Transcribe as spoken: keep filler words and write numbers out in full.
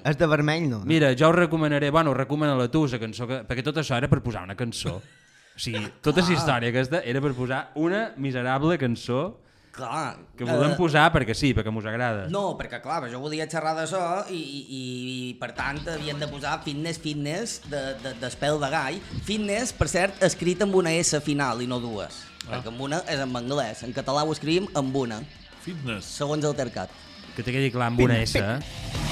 És de vermell, no? Mira, jo us recomanaré, bueno, recomana-la tu, la cançó, que, perquè tot això era per posar una cançó. O sigui, tota la història aquesta era per posar una miserable cançó Clar. que volem eh, posar perquè sí, perquè mos agrada. No, perquè clar, jo volia xerrar d'això i, i, i per tant havien de posar fitness, fitness, de, de, d'espel de gall. Fitness, per cert, escrit amb una S final i no dues. Ah. Perquè amb una és en anglès, en català ho escrivim amb una. Fitness. Segons el Tercat. Que te quedi clar amb una S.